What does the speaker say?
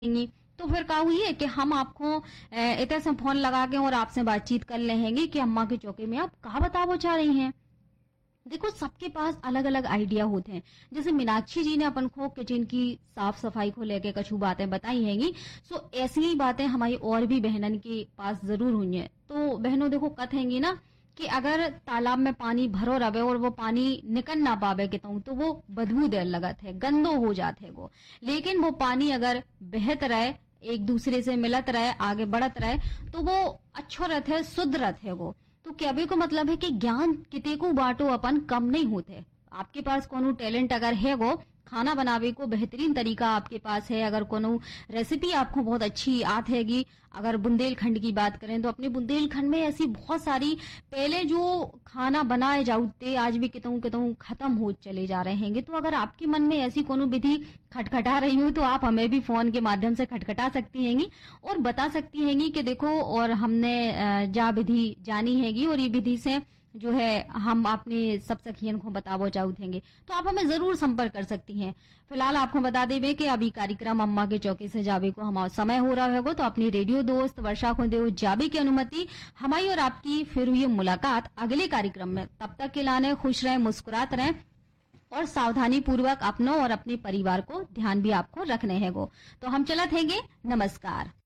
देंगी। तो फिर का हुई है कि हम आपको इतने से फोन लगा के और आपसे बातचीत कर लेंगे कि अम्मा के चौके में आप कहाँ बताओ चाह रही हैं। देखो सबके पास अलग अलग आइडिया होते हैं। जैसे मीनाक्षी जी ने अपन को किचन की साफ सफाई को लेके कछु बातें बताई हैंगी। सो ऐसी ही बातें हमारी और भी बहनन के पास जरूर हुई हैं। तो बहनों देखो कथेंगी ना कि अगर तालाब में पानी भरो रहे और वो पानी निकल ना पावे कितों तो वो बदबू देर लगत है, गंदो हो जाते है वो। लेकिन वो पानी अगर बहत रहे, एक दूसरे से मिलत रहे, आगे बढ़त रहे, तो वो अच्छो रहते है, शुद्ध रहते है वो। तो कहने को मतलब है कि ज्ञान किते को बांटो अपन कम नहीं होते। आपके पास कोनो टैलेंट अगर है वो खाना बनावे को बेहतरीन तरीका आपके पास है, अगर कोनो रेसिपी आपको बहुत अच्छी आत हैगी, अगर बुंदेलखंड की बात करें तो अपने बुंदेलखंड में ऐसी बहुत सारी पहले जो खाना बनाए जाते आज भी कितों कितों खत्म हो चले जा रहे हैं। तो अगर आपके मन में ऐसी कोनो विधि खटखटा रही हो तो आप हमें भी फोन के माध्यम से खटखटा सकती हैंगी और बता सकती हैंगी कि देखो और हमने जा विधि जानी हैगी और ये विधि से जो है हम अपने सब सखियन को बतावो चाहूथेंगे। तो आप हमें जरूर संपर्क कर सकती हैं। फिलहाल आपको बता देवे कि अभी कार्यक्रम अम्मा के चौके से जावे को हमारा समय हो रहा है, तो अपनी रेडियो दोस्त वर्षा को दो जावे की अनुमति। हमारी और आपकी फिर हुई मुलाकात अगले कार्यक्रम में। तब तक के लाने खुश रहें, मुस्कुरात रहें और सावधानी पूर्वक अपनों और अपने परिवार को ध्यान भी आपको रखने हैं। तो हम चलत हैंगे। नमस्कार।